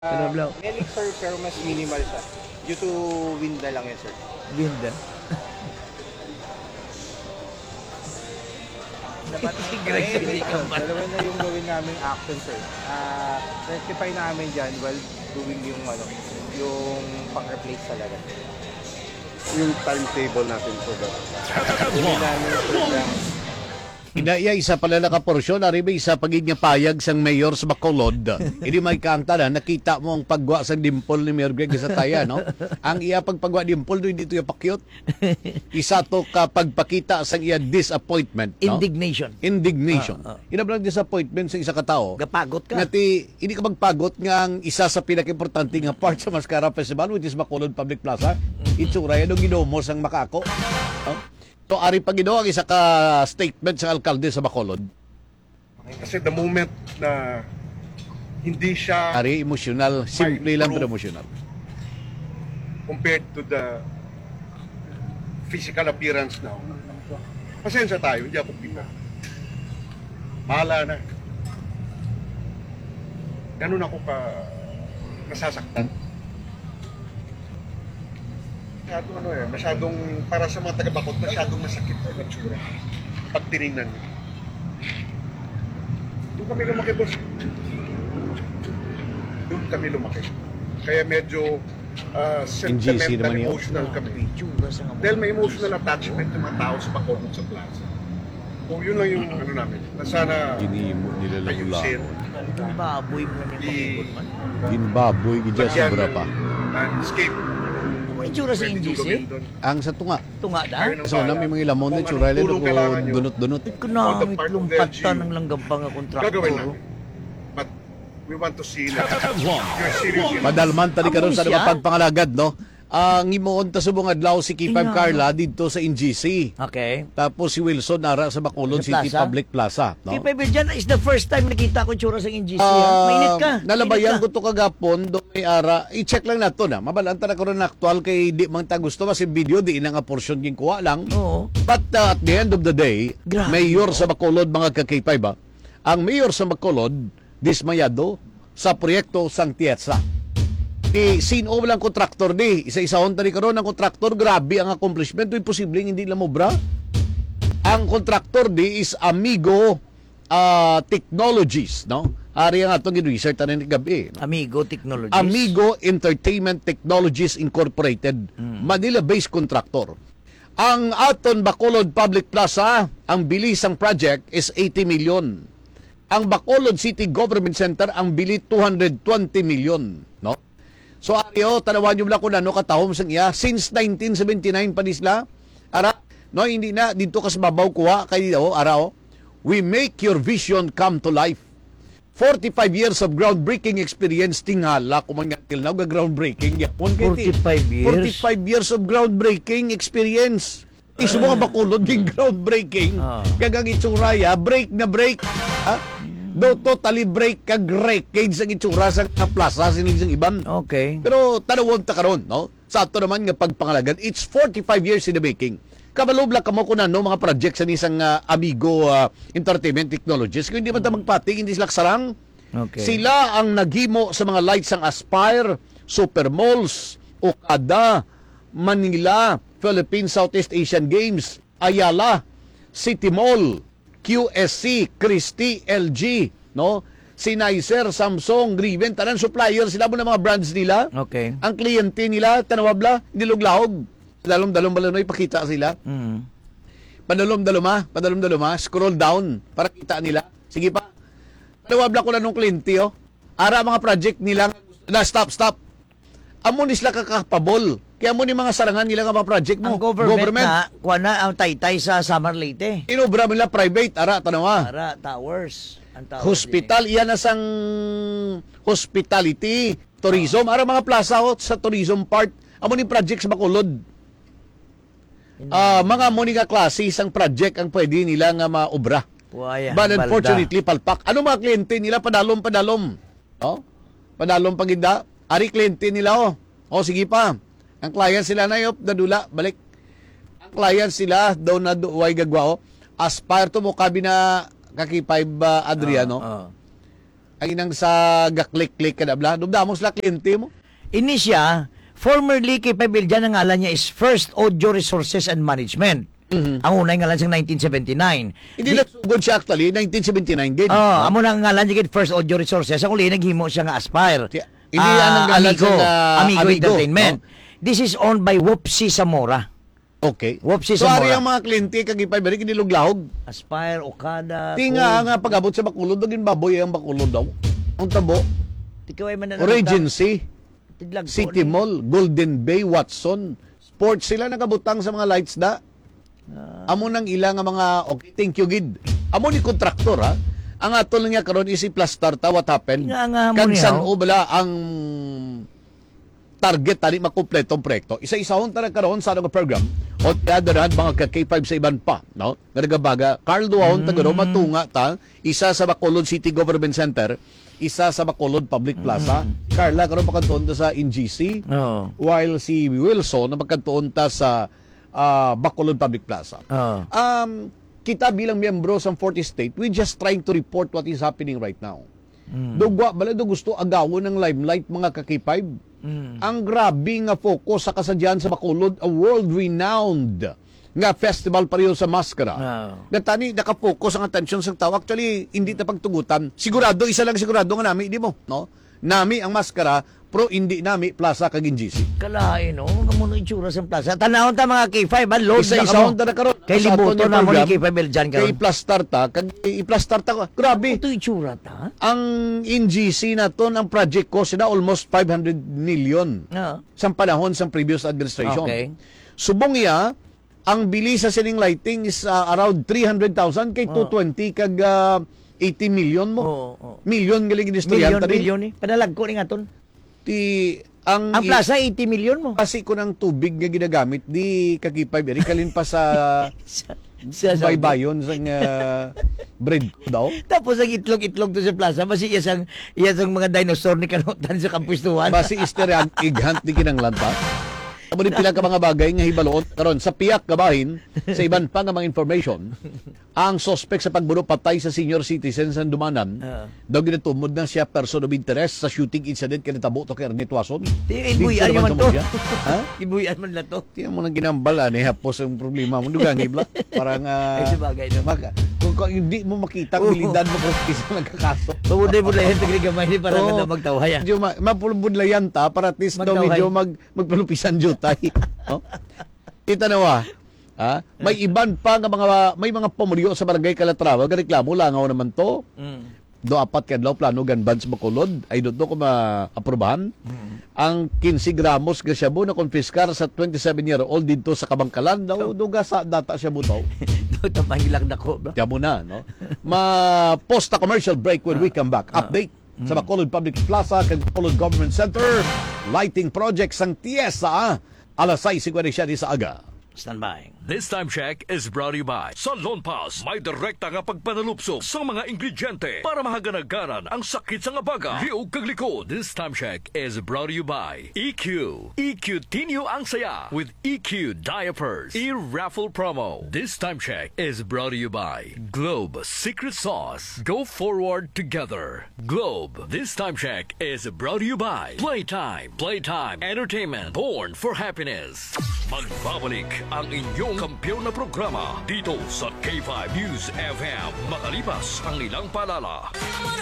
Melik sir, pero mas minimal siya. Due to wind na lang yun sir. Winda. Dapat si Greg hindi ka ba? Dalawa na yung gawin namin action sir. Rectify namin dyan while doing yung yung pang-replace talaga. Yung timetable natin for that. Gawin namin sir lang. Inaya isa pala nakaporsyon, ariba isa pagiging payag sang mayor sa Bacolod. Hindi may kanta na, nakita mo ang pagwa sa dimple ni Mayor Greg sa taya, no? Ang iya pagpagwa dimple, doon dito yung pakyot. Isa to kapagpakita sa iya disappointment, no? Indignation. Inablang disappointment sa isa katao. Gapagot ka. Ngati, hindi ka magpagot nga ang isa sa pinaka-importante nga part sa Mascara Festival, which is Bacolod Public Plaza. Itsura yan, ginomos ang makako. No? So, ari pa ginawa ang isa ka statement sa alkalde sa Bacolod. Kasi the moment na hindi siya Ari emotional, simple lang pero emotional. compared to the physical appearance now, pasensya tayo, hindi ako pina. Mahala na. Ganun ako nasasaktan. Masyadong, para sa mga taga-Bacol, masyadong masakit ang itsura. Pag tinignan niyo. Doon kami lumaki, boss. Doon kami lumaki. Kaya medyo NGC sentimental, naman yun. emotional kami. Dahil may emotional attachment ng mga tao sa Bacol sa plaza. So yun lang yung ano namin. Na sana ayusin. Yung baboy mo na yung pakikot man. Ginbaboy, gidya sobra pa. Landscape. Ang itsura sa NGC? Ang sa tunga. Tunga da? So, na may mga ilamon na tsura rin ako dunot-dunot. Kunamit lumpatan ng langgambang ang Gagawin kontraktor. namin. But we want to see na you're serious. Madalman tali karon sa Amo siya? pagpangalagad, no? Ang imuon ta subong adlaw si K5 Ina. Carla dito sa NGC. Okay. Tapos si Wilson nara sa Bacolod Sa City plaza? Public Plaza, no? Kaya dyan is the first time nakita ko tsura sa NGC. Mainit ka. Nalabayan Mainit ko to kagapon do may ara. I-check lang nato na. Mabalanta na karon na aktual kay di man ta gusto kasi video di na nga portion ging kuha lang. Oo. But at the end of the day, Grabe. mayor sa Bacolod mga ka-K5 ba? Ang mayor sa Bacolod dismayado sa proyekto sang Tietsa. Sino lang kontraktor di. Isa-isahon tani karon ang kontraktor, grabe ang accomplishment. Imposible hindi lang mobra. Ang kontraktor di is Amigo Technologies, no? Ari nga itong research tanin ni gabi. No? Amigo Technologies. Amigo Entertainment Technologies Incorporated, Manila-based contractor. Ang aton Bacolod Public Plaza, ang bilisang project is 80 million. Ang Bacolod City Government Center, ang bili 220 million, no? So ariyo, tanawan nyo lang kung ano katahom sang iya. Since 1979 pa nisla, ara, no, hindi na, dito kas babaw kuha, kay ara, we make your vision come to life. 45 years of groundbreaking experience, tingala, kumangan till now, groundbreaking. 45 years? 45 years of groundbreaking experience. Isu mga Bacolod, yung groundbreaking. Kagang itsuraya, break na break. Ha? Do totally break kag wreckage ang itsura sa plaza sining sang iban. Okay. Pero tanawon ta karon, no? Sa ato naman nga pagpangalagan, it's 45 years in the making. Kabalob lang kamo kunan no mga projects sa isang Amigo Entertainment Technologies. Kung hindi man ta magpating, hindi sila sarang. Okay. Sila ang naghimo sa mga lights sang Aspire, Super Malls, Okada, Manila, Philippine Southeast Asian Games, Ayala, City Mall, QSC, Christie, LG, no? Sennheiser, Samsung, Griven, tanan supplier sila mo ng mga brands nila. Okay. Ang kliyente nila, tanawabla, niluglahog. Padalom-dalom balanoy, pakita sila. Mm. Padalom-daloma, scroll down para kita nila. Sige pa. Tanawabla ko na nung kliyente, oh. Ara mga project nila, na stop. Amo ni sila kakapabol. Kaya mo ni mga sarangan nila nga mga project mo. Ang government na, kuha na ang taytay sa Summer Leyte. Inobra nila private, ara, tanawa. Para towers. Ang tawag Hospital, iyan na sang hospitality, tourism, ara mga plaza ho, sa tourism part. Amo ni project sa Bacolod. Mga mo ni nga klase isang project ang pwede nila nga maobra. Buhaya, But balda. unfortunately, palpak. Ano mga kliyente nila? Padalom. Oh? Padalom paginda. Ari kliyente nila, oh. O, sige pa. Ang client sila na yop, dadula, balik. Ang client sila, daw na duway gagwa, oh. Aspire to mo, kabi na kaki 5 Adriano. Ang inang sa gaklik-klik ka na bla. Dumdamos la kliyente mo. Ini siya, formerly kay Pabiljan, ang ngalan niya is First Audio Resources and Management. Ang unay ngalan siyang 1979. Hindi nagsugod siya actually, 1979 din. Amo na ang ngalan niya First Audio Resources. Ang uli, naghimo siya nga Aspire. Hindi yan ang ngalan Amigo, sa Amigo Entertainment. No? This is owned by Wopsi Zamora. Okay. Wopsi So, Zamora. ari ang mga kliyente, kagipay, bari kiniluglahog. Aspire, Okada. Tinga nga pag-abot sa Bacolod, naging baboy ang Bacolod daw. Ang tabo, Tikaway man na Regency, Tidlag ko City ni. Mall, Golden Bay, Watson, Sports sila nakabutang sa mga lights da. Amo nang ilang nga mga, okay, thank you, Gid. Amo ni kontraktor, ha? Ang ato lang niya karon is i-plaster ta, what happened? Nga mo Kag niya, san oh. o bala ang target tani makumpleto ang proyekto. Isa-isahon ta karon sa nga program o tiadaran mga ka-K5 sa iban pa, no? Nagabaga, Carl Duaon ta garo matunga ta, isa sa Bacolod City Government Center, isa sa Bacolod Public Plaza. Carla karon pakantuon ta sa NGC. Oo. While si Wilson na magkantuon ta sa Bacolod Public Plaza. Oo. Kita bilang miyembro sa 40 state, we just trying to report what is happening right now. Dugwa, balado gusto agawon ng limelight mga ka-K5. Ang grabe nga focus sa kasadyan sa Bacolod, a world-renowned nga festival pareho sa Maskara. Natani, nakapokus ang attention sa tao. Actually, hindi na pagtugutan. Sigurado, isa lang sigurado nga nami, di mo, no? Nami ang Maskara, pero hindi nami Plaza kag NGC. Kalain, no? Kamuno itsura sa plaza. Tanahon ta mga K5, ha? Load na Isa-isahon kamo. ta na karon. Kay Sa aton libuto nga na mo ni program, K5 Beljan Kay karon. i-plastar ta, kag i-plastar ta. Grabe. Ito itsura ta? Ang NGC na to, ang project ko, sila almost 500 million Oo. sa panahon sa previous administration. Okay. Subong iya, ang bilis sa sining lighting is around 300,000 kay 220 kag 80 million mo. Oo. Million galing inistoryan ta rin. Milyon eh. Panalag ko ni nga ton. Ang Ang plaza 80 million mo. kasi ko ng tubig nga ginagamit di kagipay beri kalin pa sa Sa baybayon sa bread daw. Tapos ang itlog-itlog to sa plaza, basi iyasang mga dinosaur ni kanutan sa kampustuhan. Basi isteryan ighant di kinanglan pa. Amo din pila ka mga bagay nga hibaloon karon sa piyak kabahin sa iban pa nga mga information. Ang suspect sa pagbuno patay sa senior citizen sa Dumanan, daw ginatumod na siya person of interest sa shooting incident kay natabo to kay Ernest Wason. Ibuyan man to. Ha? Ibuyan man na to. Tiyan mo nang ginambala ni hapos ang problema mo dugang ibla. Parang Ay, sabagay no. kung hindi mo makita ang bilidad mo kung isa nagkakaso. Pabuday-buday tigri gamay ni para Oo. na magtawhay. Medyo mapulbudlayan ta para at least daw medyo magpalupisan jutay. No? Kita na wa. Ha? May iban pa nga may mga pamulyo sa barangay Calatrava nga reklamo langaw naman to. Do apat kadlaw plano ganban sa Bacolod ay do ko ma-aprobahan. Ang 15 gramos nga shabu na konfiskar sa 27-year-old dito sa Kabangkalan daw duga sa data siya butaw. Ito pangilang dako. Tiyan mo na, no? Ma-post a commercial break when we come back. Update sa Bacolod Public Plaza kag Bacolod Government Center. Lighting projects ang Tiesa. Alas 6:47 sa aga. Stand by. This time check is brought to you by sa Lone Pass. May direkta nga pagpanalupso sa mga ingrediente para mahaganagaran ang sakit sa nga baga. Liog kag likod. This time check is brought to you by EQ. EQ Tinyo ang saya with EQ Diapers. E-raffle promo. This time check is brought to you by Globe Secret Sauce. Go forward together. Globe. This time check is brought to you by Playtime. Playtime Entertainment. Born for happiness. Magbabalik ang inyong kampiyon na programa dito sa K5 News FM. Makalipas ang ilang paalala.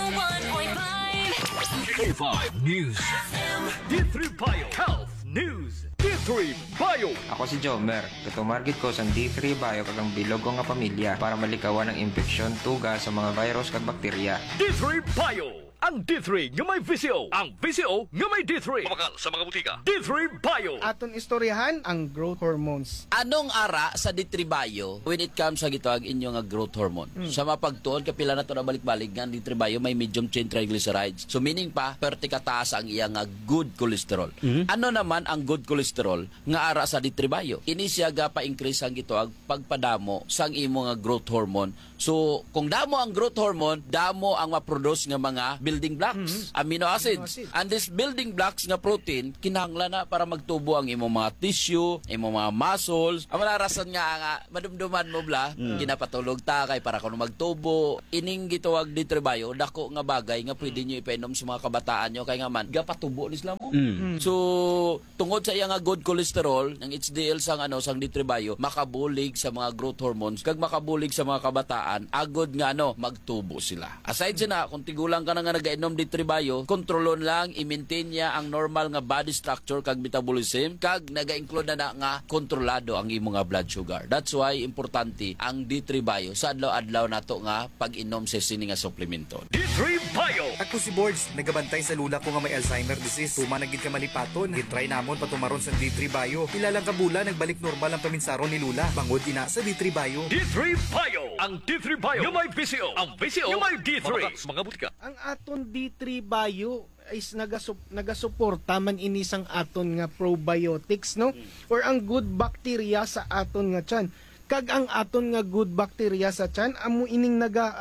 101.5 K5 News FM. D3 Bio Health News. D3 Bio. Ako si Jomer. Katumargit ko sa D3 Bio kagang bilog ko nga pamilya para malikawan ang infeksyon, tuga sa mga virus kag bakterya. D3 Bio. Ang D3 nga may VCO. Ang VCO nga may D3. Mabakal sa mga butika. D3 Bio. Aton istoryahan ang growth hormones. Anong ara sa ditribayo when it comes sa gitawag inyo nga growth hormone? Sa mapagtuon, kapila na ito na balik-balik nga, ditribayo may medium chain triglycerides. So meaning pa, perti kataas ang iya nga good cholesterol. Ano naman ang good cholesterol nga ara sa ditribayo? Ini siya ga pa-increase ang gitawag pagpadamo sang imo nga growth hormone. So kung damo ang growth hormone, damo ang ma-produce nga mga building blocks, amino acids. And this building blocks nga protein kinahanglan na para magtubo ang imong mga tissue, imong mga muscles. Ang rason nga madumduman mo bla, ginapatulog ta kay para kuno magtubo. Ining gitawag nitribio, dako nga bagay nga pwede nyo ipainom sa mga kabataan nyo kay nga man gapatubo ni sila mo. So tungod sa iya nga good cholesterol ng HDL sang sang nitribio makabulig sa mga growth hormones kag makabulig sa mga kabataan agod nga magtubo sila. Aside sa na kung tigulang ka na nga nagainom nitribio, kontrolon lang i-maintain niya ang normal nga body structure kag metabolism kag naga-include na nga kontrolado ang imong nga blood sugar. That's why importante ang D3 Bio sa adlaw-adlaw nato nga pag-inom sa sini nga suplemento. D3 Bio. Ako si Boards, nagabantay sa lula ko nga may Alzheimer disease. Tumanagid ka malipaton, gitry namon patumaron sa D3 Bio. Ilang kabula nagbalik normal ang paminsaron ni Lula. Bangod ina sa D3 Bio. D3 Bio. Ang D3 Bio yung may PCO. Ang PCO yung may D3. Mga butika. Ang aton D3 Bio is nagasuporta man inisang aton nga probiotics, no? Or ang good bacteria sa aton nga tiyan. Kag ang aton nga good bacteria sa tiyan amo ining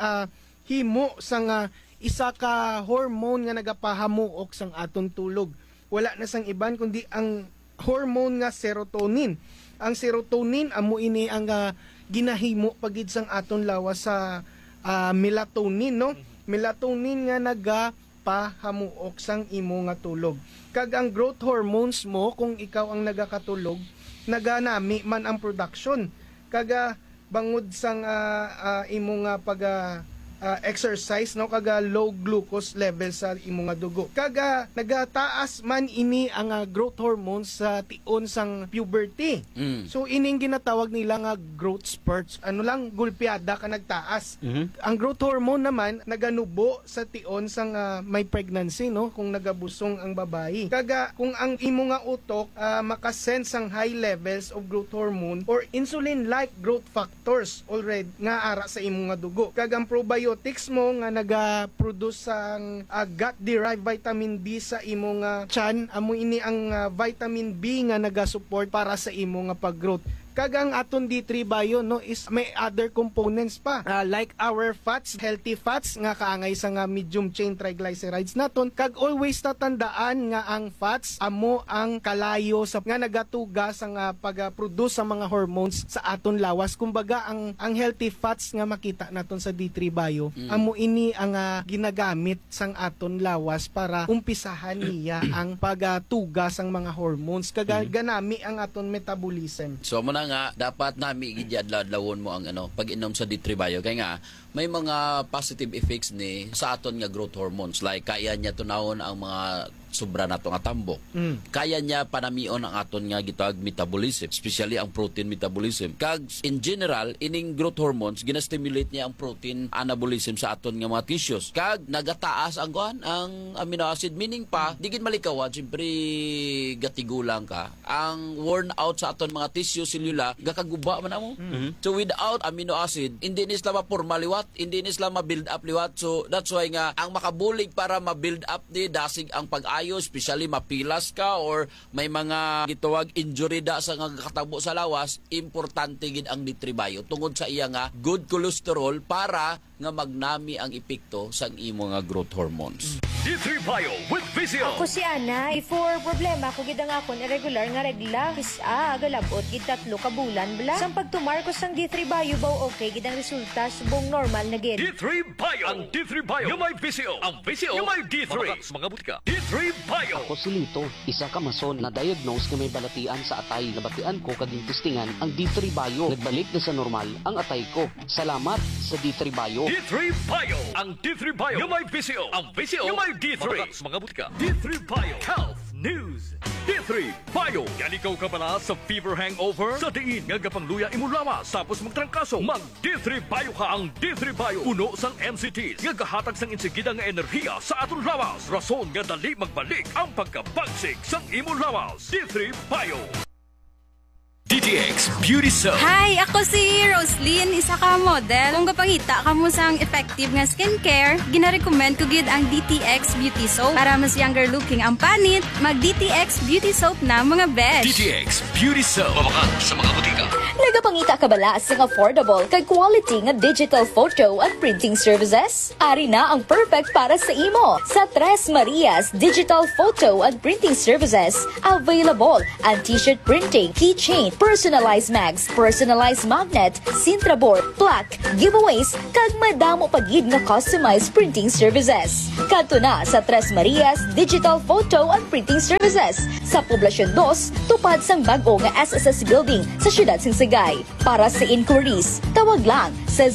himo sa nga isa ka hormone nga nagapahamuok sang aton tulog. Wala na sang iban kundi ang hormone nga serotonin. Ang serotonin amo ini ang ginahimo pagid sang aton lawas sa melatonin, no? Melatonin nga nagapahamuok sang imo nga tulog. Kag ang growth hormones mo kung ikaw ang nagakatulog, naganami man ang production. Kag bangod sang imo nga exercise, no, kaga low glucose level sa imo nga dugo. Kaga nagataas man ini ang growth hormones sa tion sang puberty. So ining ginatawag nila nga growth spurts. Ano lang gulpiada ka nagtaas. Ang growth hormone naman naganubo sa tion sang may pregnancy, no, kung nagabusong ang babayi. Kaga kung ang imo nga utok makasense ang high levels of growth hormone or insulin like growth factors already nga ara sa imo nga dugo. Kaga ang probiotics mo nga naga-produce ang gut-derived vitamin B sa imo nga tiyan, amo ini ang vitamin B nga naga-support para sa imo nga pag-growth. Kagang aton D3 Bio, no, is may other components pa like our fats, healthy fats nga kaangay sa nga medium chain triglycerides naton. Kag always tatandaan nga ang fats amo ang kalayo sa nga nagatuga sa nga pag-produce sa mga hormones sa aton lawas. Kumbaga ang healthy fats nga makita naton sa D3 Bio, amo ini ang ginagamit sang aton lawas para umpisahan niya ang pagtuga sang mga hormones. Kag ganami ang aton metabolism. So mo na nga dapat nami gidadlawon mo ang pag-inom sa D3 Bio kay nga may mga positive effects ni sa aton nga growth hormones like kaya niya tunawon ang mga sobra nato nga tambok. Kaya niya panamion ang aton nga gitawag metabolism, especially ang protein metabolism. Kag in general ining growth hormones ginastimulate niya ang protein anabolism sa aton nga mga tissues. Kag nagataas ang amino acid, meaning pa digid malikawan siyempre gatigulang ka ang worn out sa aton mga tissue cellular gakaguba man amo. So without amino acid hindi ni sila mapurma liwat, hindi ni sila ma-build up liwat. So that's why nga ang makabulig para ma-build up di dasig ang pag-ayo, especially mapilas ka or may mga gitawag injury da sa nga katabo sa lawas, importante gid ang D3 Bio tungod sa iya nga good cholesterol para nga magnami ang epekto sa imo nga growth hormones. D3 Bio with PCO. Ako si Ana, for problema ko gid ang akon irregular nga regla. Agalabot gid 3 ka bulan bala. Sang pagtumar ko sang D3 Bio baw okay gid ang resulta subong normal na gid. D3 Bio. Ang D3 Bio yung may PCO. Ang PCO yung may D3. Mga butika. D3 Bio. Ako si Lito, isa ka mason na diagnose nga may balatian sa atay. Nabatian ko kading testingan ang D3 Bio. Nagbalik na sa normal ang atay ko. Salamat sa D3 Bio. D3 Bio. Ang D3 Bio yung may PCO. Ang PCO yung may D3. Mga butika. D3 Bio. Health News. D3 Bio. Yan ikaw ka pala sa fever hangover? Sa diin nga gapangluya imo lawas tapos magtrangkaso. Mag D3 Bio ka. Ang D3 Bio puno sang MCTs nga gahatag sang insigida nga enerhiya sa aton lawas. Rason nga dali magbalik ang pagkabagsik sang imo lawas. D3 Bio. DTX Beauty Soap. Hi! Ako si Roslyn, isa ka model. Kung kapangita ka mo sang effective nga skincare, gina-recommend ko gid ang DTX Beauty Soap. Para mas younger looking ang panit, mag DTX Beauty Soap na mga besh. DTX Beauty Soap. Mabakan sa mga butika. Nagapangita ka bala sa affordable kay quality nga digital photo and printing services? Ari na ang perfect para sa imo sa Tres Marias Digital Photo and Printing Services. Available ang t-shirt printing, keychain, personalized mags, personalized magnet, Sintra board, plaque, giveaways, kag madamo pagid nga customized printing services. Kadto na sa Tres Marias Digital Photo and Printing Services sa Poblasyon 2, tupad sang bag-o nga SSS Building sa siyudad sing Sagay. Para sa inquiries, tawag lang sa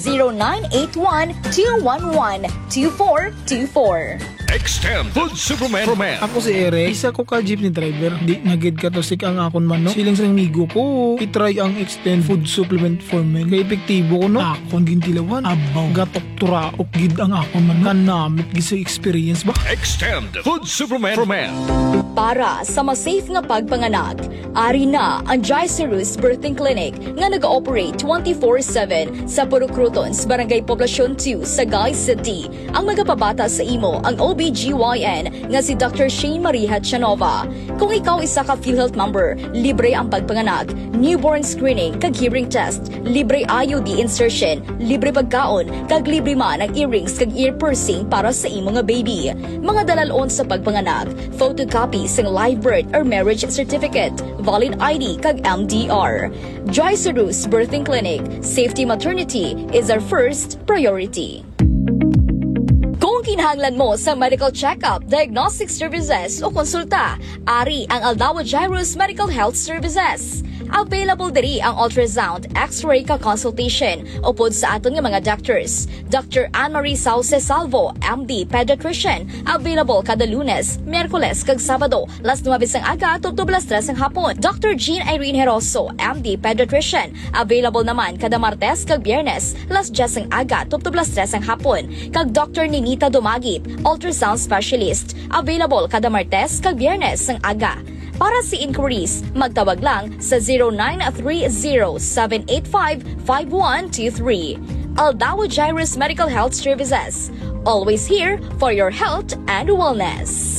0981-211-2424. Extend Food Superman. Ako si Eric, isa ko ka jeepney driver. Di nagid ka to sik ang akon man no. Siling sa migo ko, itry ang Extend Food Supplement for Men. Kaya epektibo ko no. Akon gintilawan, abaw, gatok turaok gid ang akon man no. Kanamit gisa experience ba? Extend Food Superman for Men. Para sa mas safe nga pagpanganak, ari na ang Jaicerus Birthing Clinic nga nag-ooperate 24/7 sa Purucrutons, Barangay Poblasyon 2, Sagay City. Ang magapabata sa imo ang OBGYN nga si Dr. Shane Maria Chanova. Kung ikaw isa ka PhilHealth member, libre ang pagpanganak, newborn screening kag hearing test, libre IUD insertion, libre pagkaon, kag libre man ang earrings kag ear piercing para sa imo nga baby. Mga dalalon sa pagpanganak, photocopy sang live birth or marriage certificate, valid ID kag MDR. Jaicerus Birthing Clinic, safety maternity is our first priority. Kung kinahanglan mo sa medical check-up, diagnostic services o konsulta, ari ang Aldao Jairus Medical Health Services. Available diri ang ultrasound, x-ray ka consultation upod sa aton nga mga doctors. Dr. Anne-Marie Sauce Salvo, MD Pediatrician, available kada Lunes, Miyerkules kag Sabado, las 9 sang aga to 2:03 sang hapon. Dr. Jean Irene Heroso, MD Pediatrician, available naman kada Martes kag Biyernes, las 10 sang aga to 2:03 sang hapon. Kag Dr. Ninita Dumagip, ultrasound specialist, available kada Martes kag Biyernes sang aga. Para sa inquiries, magtawag lang sa 0930-785-5123. Aldao Jairus Medical Health Services. Always here for your health and wellness.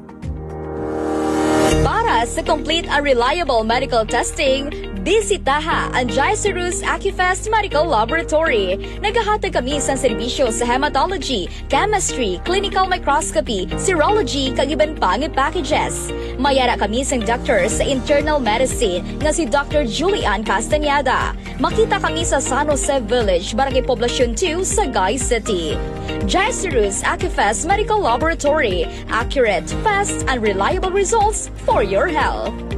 Para sa complete and reliable medical testing, bisitaha ang Jaicerus Acufest Medical Laboratory. Naghahatag kami sa serbisyo sa hematology, chemistry, clinical microscopy, serology, kag iban pang packages. Mayara kami sa doctor sa internal medicine nga si Dr. Julian Castañeda. Makita kami sa San Jose Village, Barangay Poblasyon 2, Sagay City. Jaicerus Acufest Medical Laboratory. Accurate, fast, and reliable results for your health.